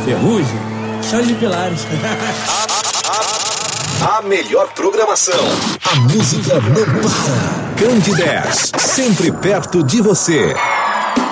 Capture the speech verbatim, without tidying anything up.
Ferrugem, Chão de Pilares. A melhor programação. A música não para. Candidez, sempre perto de você.